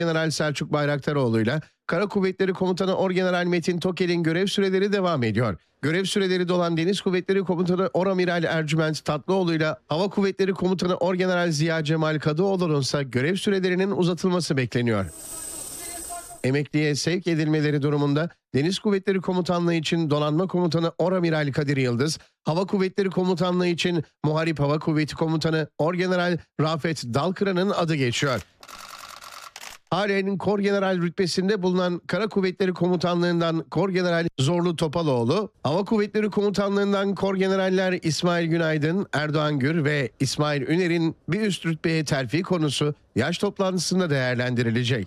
General Selçuk Bayraktaroğlu'yla Kara Kuvvetleri Komutanı Orgeneral Metin Tokel'in görev süreleri devam ediyor. Görev süreleri dolan Deniz Kuvvetleri Komutanı Oramiral Ercüment Tatlıoğlu'yla Hava Kuvvetleri Komutanı Orgeneral Ziya Cemal Kadıoğlu'nun ise görev sürelerinin uzatılması bekleniyor. Emekliye sevk edilmeleri durumunda Deniz Kuvvetleri Komutanlığı için Donanma Komutanı Oramiral Kadir Yıldız, Hava Kuvvetleri Komutanlığı için Muharip Hava Kuvveti Komutanı Orgeneral Rafet Dalkıran'ın adı geçiyor. Halen Korgeneral rütbesinde bulunan Kara Kuvvetleri Komutanlığından Korgeneral Zorlu Topaloğlu, Hava Kuvvetleri Komutanlığından Korgeneraller İsmail Günaydın, Erdoğan Gür ve İsmail Üner'in bir üst rütbeye terfi konusu yaş toplantısında değerlendirilecek.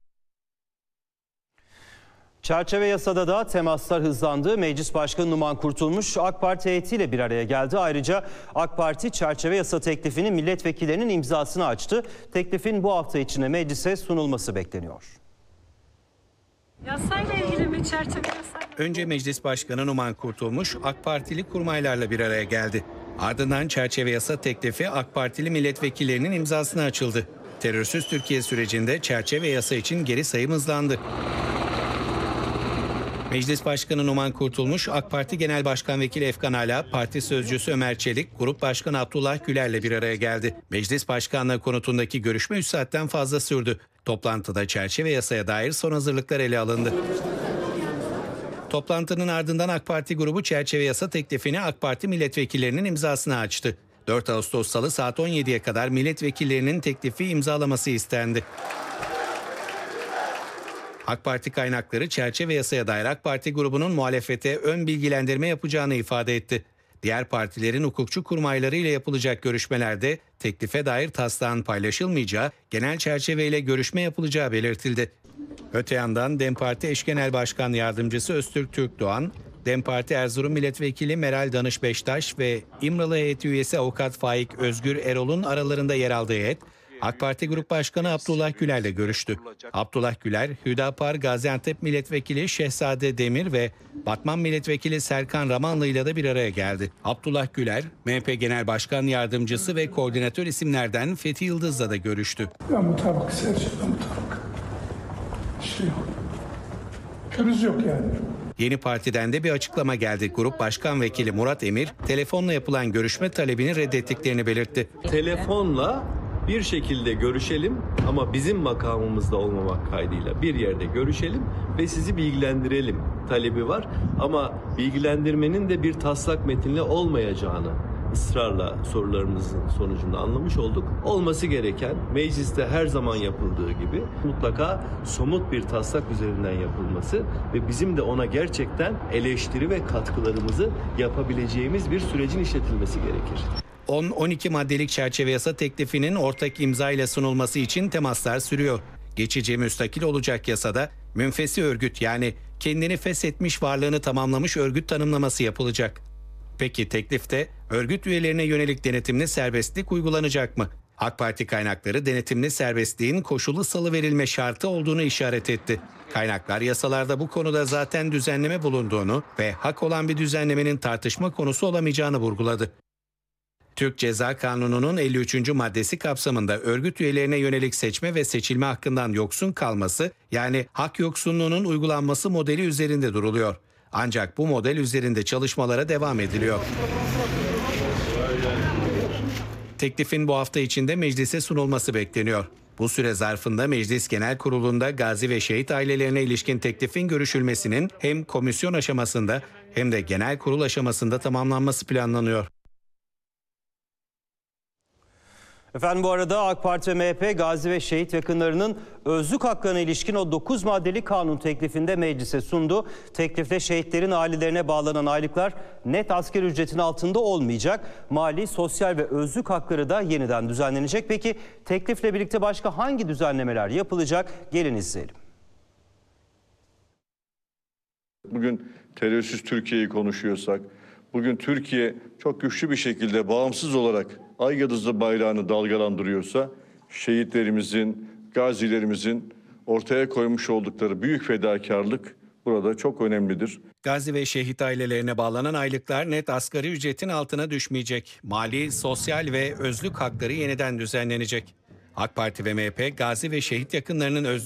Çerçeve yasada da temaslar hızlandı. Meclis Başkanı Numan Kurtulmuş AK Parti heyetiyle bir araya geldi. Ayrıca AK Parti çerçeve yasa teklifini milletvekillerinin imzasını açtı. Teklifin bu hafta içinde meclise sunulması bekleniyor. Yasayla ilgili bir çerçeve yasayla... Önce Meclis Başkanı Numan Kurtulmuş AK Partili kurmaylarla bir araya geldi. Ardından çerçeve yasa teklifi AK Partili milletvekillerinin imzasına açıldı. Terörsüz Türkiye sürecinde çerçeve yasa için geri sayım hızlandı. Meclis Başkanı Numan Kurtulmuş, AK Parti Genel Başkan Vekili Efkan Ala, Parti Sözcüsü Ömer Çelik, Grup Başkanı Abdullah Güler'le bir araya geldi. Meclis Başkanlığı konutundaki görüşme 3 saatten fazla sürdü. Toplantıda çerçeve yasaya dair son hazırlıklar ele alındı. Toplantının ardından AK Parti grubu çerçeve yasa teklifini AK Parti milletvekillerinin imzasına açtı. 4 Ağustos Salı saat 17'ye kadar milletvekillerinin teklifi imzalaması istendi. AK Parti kaynakları çerçeve yasaya dair AK Parti grubunun muhalefete ön bilgilendirme yapacağını ifade etti. Diğer partilerin hukukçu kurmaylarıyla yapılacak görüşmelerde teklife dair taslağın paylaşılmayacağı, genel çerçeveyle görüşme yapılacağı belirtildi. Öte yandan DEM Parti Eş Genel Başkan Yardımcısı Öztürk Türkdoğan, DEM Parti Erzurum Milletvekili Meral Danış Beştaş ve İmralı heyeti üyesi Avukat Faik Özgür Erol'un aralarında yer aldığı heyet, AK Parti Grup Başkanı Abdullah Güler'le görüştü. Abdullah Güler, Hüdapar Gaziantep Milletvekili Şehzade Demir ve Batman Milletvekili Serkan Ramanlı ile de bir araya geldi. Abdullah Güler, MHP Genel Başkan Yardımcısı ve koordinatör isimlerden Fethi Yıldız'la da görüştü. Ya mutabık, serçeden mutabık. Şey yok. Pürüz yok yani. Yeni Parti'den de bir açıklama geldi. Grup Başkan Vekili Murat Emir, telefonla yapılan görüşme talebini reddettiklerini belirtti. Telefonla bir şekilde görüşelim ama bizim makamımızda olmamak kaydıyla bir yerde görüşelim ve sizi bilgilendirelim talebi var. Ama bilgilendirmenin de bir taslak metinle olmayacağını ısrarla sorularımızın sonucunda anlamış olduk. Olması gereken mecliste her zaman yapıldığı gibi mutlaka somut bir taslak üzerinden yapılması ve bizim de ona gerçekten eleştiri ve katkılarımızı yapabileceğimiz bir sürecin işletilmesi gerekir. 10-12 maddelik çerçeve yasa teklifinin ortak imza ile sunulması için temaslar sürüyor. Geçici müstakil olacak yasada münfesi örgüt yani kendini feshetmiş varlığını tamamlamış örgüt tanımlaması yapılacak. Peki teklifte örgüt üyelerine yönelik denetimli serbestlik uygulanacak mı? AK Parti kaynakları denetimli serbestliğin koşullu salıverilme şartı olduğunu işaret etti. Kaynaklar yasalarda bu konuda zaten düzenleme bulunduğunu ve hak olan bir düzenlemenin tartışma konusu olamayacağını vurguladı. Türk Ceza Kanunu'nun 53. maddesi kapsamında örgüt üyelerine yönelik seçme ve seçilme hakkından yoksun kalması, yani hak yoksunluğunun uygulanması modeli üzerinde duruluyor. Ancak bu model üzerinde çalışmalara devam ediliyor. Teklifin bu hafta içinde meclise sunulması bekleniyor. Bu süre zarfında Meclis Genel Kurulu'nda gazi ve şehit ailelerine ilişkin teklifin görüşülmesinin hem komisyon aşamasında hem de genel kurul aşamasında tamamlanması planlanıyor. Efendim bu arada AK Parti ve MHP gazi ve şehit yakınlarının özlük haklarına ilişkin o 9 maddeli kanun teklifinde meclise sundu. Teklifle şehitlerin ailelerine bağlanan aylıklar net asgari ücretin altında olmayacak. Mali, sosyal ve özlük hakları da yeniden düzenlenecek. Peki teklifle birlikte başka hangi düzenlemeler yapılacak? Gelin izleyelim. Bugün terörsüz Türkiye'yi konuşuyorsak, bugün Türkiye çok güçlü bir şekilde bağımsız olarak ay yıldızlı bayrağını dalgalandırıyorsa, şehitlerimizin, gazilerimizin ortaya koymuş oldukları büyük fedakarlık burada çok önemlidir. Gazi ve şehit ailelerine bağlanan aylıklar net asgari ücretin altına düşmeyecek. Mali, sosyal ve özlük hakları yeniden düzenlenecek. AK Parti ve MHP gazi ve şehit yakınlarının özlü